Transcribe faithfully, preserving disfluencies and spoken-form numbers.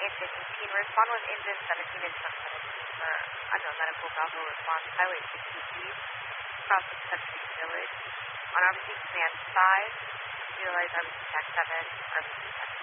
Station fifteen. Respond with engine seventeen and truck seventeen for unknown medical Bravo response. Highway sixty-three, crossing Country Village. On R B C Command five, utilize R B C Tac seven, R B C Tac